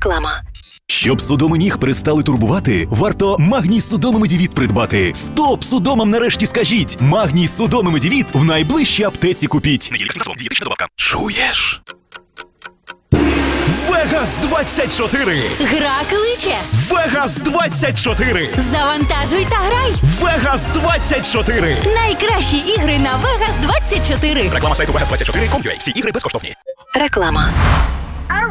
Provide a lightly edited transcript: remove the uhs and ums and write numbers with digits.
Реклама. Щоб судоми ніг перестали турбувати, варто Магній Судоми Медівіт придбати. Стоп судомам нарешті скажіть! Магній Судоми Медівіт в найближчій аптеці купіть. Чуєш? Вегас 24! Гра кличе. Вегас 24! Завантажуй та грай. Вегас 24! Найкращі ігри на Vegas 24. Реклама сайту Vegas24.com.ua. Всі ігри безкоштовні. Реклама.